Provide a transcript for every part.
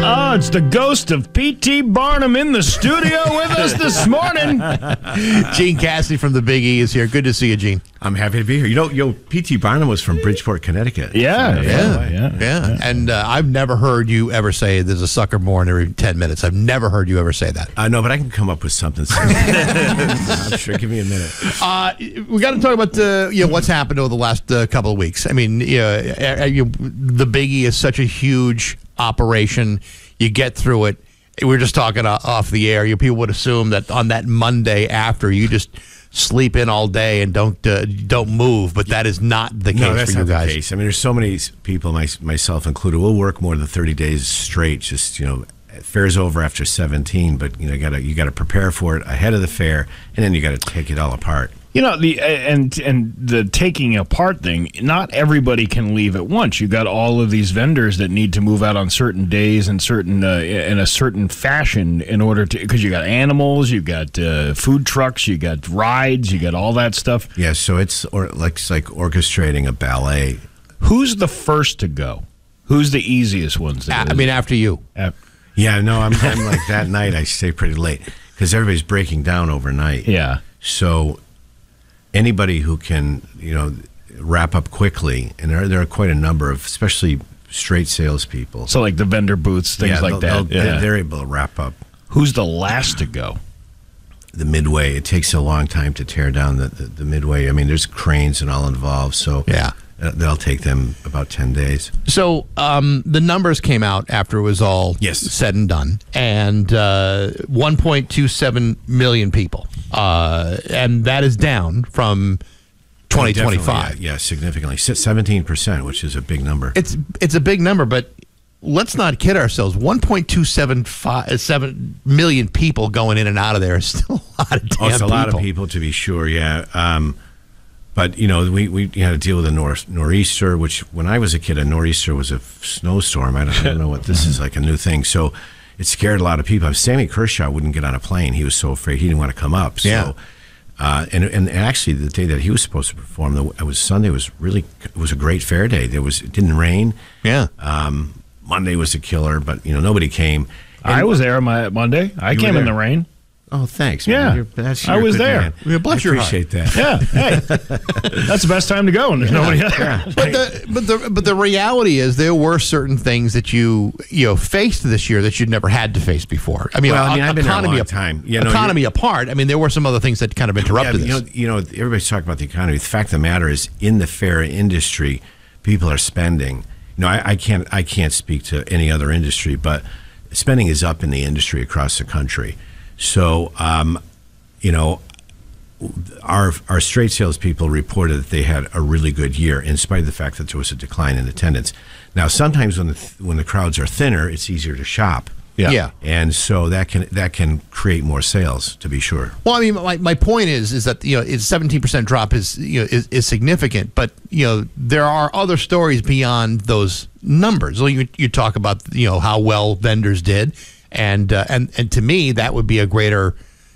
Oh, it's the ghost of P.T. Barnum in the studio with us this morning. Gene Cassidy from the Big E is here. Good to see you, Gene. I'm happy to be here. You know, P.T. Barnum was from Bridgeport, Connecticut. Yeah. And I've never heard you ever say there's a sucker born every 10 minutes. I've never heard you ever say that. No, but I can come up with something. I'm sure. Give me a minute. We got to talk about what's happened over the last couple of weeks. I mean, the Big E is such a huge operation. You get through it. We were just talking off the air. People would assume that on that Monday after, you just sleep in all day and don't move, but that is not the case for you guys. No, that's not the case. I mean, there's so many people, myself included, we'll work more than 30 days straight. Just fair's over after 17, but you got to prepare for it ahead of the fair, and then you got to take it all apart. The taking apart thing, not everybody can leave at once. You got all of these vendors that need to move out on certain days and certain in a certain fashion in order to, because you got animals, you got food trucks, you got rides, you got all that stuff. Yeah, so it's like orchestrating a ballet. Who's the first to go? Who's the easiest ones? After you. I'm like that night I stay pretty late because everybody's breaking down overnight. Yeah. So anybody who can, wrap up quickly, and there are quite a number of, especially straight salespeople. So like the vendor booths, things like that. They're able to wrap up. Who's the last to go? The midway. It takes a long time to tear down the midway. I mean, there's cranes and all involved. So yeah. That'll take them about 10 days. So the numbers came out after it was all said and done, and 1.27 million people, and that is down from 2025. Yeah, significantly, 17%, which is a big number. It's a big number, but let's not kid ourselves. 1.275 million people going in and out of there is still a lot of damn people. It's a lot of people, to be sure. Yeah. But, we had to deal with a nor'easter, which when I was a kid, a nor'easter was a snowstorm. I don't know what this is, like a new thing. So it scared a lot of people. Sammy Kershaw wouldn't get on a plane. He was so afraid. He didn't want to come up. So, yeah. And actually, the day that he was supposed to perform, Sunday, it was a great fair day. It didn't rain. Yeah. Monday was a killer, but, nobody came. And I was there on Monday. I came in the rain. Oh, thanks, man. Yeah, I was there. Bless your your appreciate heart. that. Yeah, hey, that's the best time to go when there's nobody there. Yeah. But the reality is there were certain things that you faced this year that you'd never had to face before. I mean, I've been there a long time. Economy apart. I mean, there were some other things that kind of interrupted this. Everybody's talking about the economy. The fact of the matter is, in the fair industry, people are spending. I can't speak to any other industry, but spending is up in the industry across the country. So, our straight sales people reported that they had a really good year, in spite of the fact that there was a decline in attendance. Now, sometimes when the crowds are thinner, it's easier to shop. Yeah. And so that can create more sales, to be sure. Well, I mean, my point is that it's 17% drop is significant, but there are other stories beyond those numbers. You talk about how well vendors did. And to me, that would be a greater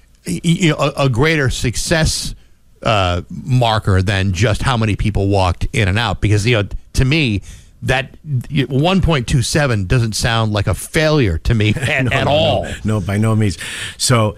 success marker than just how many people walked in and out. Because to me, that 1.27 doesn't sound like a failure to me at all. No, by no means. So,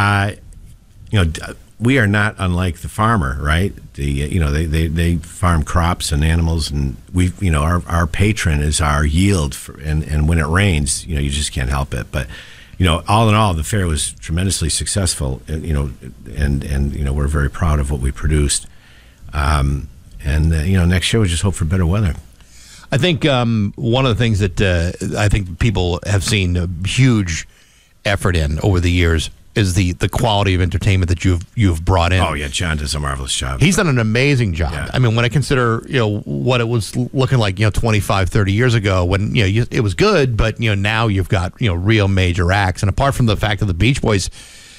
we are not unlike the farmer, right? They farm crops and animals, and our patron is our yield, and when it rains, you just can't help it. But all in all, the fair was tremendously successful, and we're very proud of what we produced. Next year we just hope for better weather. I think one of the things that I think people have seen a huge effort in over the years is the quality of entertainment that you've brought in. Oh yeah, John does a marvelous job. He's done an amazing job. Yeah. I mean, when I consider what it was looking like 25, 30 years ago, when it was good, but now you've got real major acts. And apart from the fact that the Beach Boys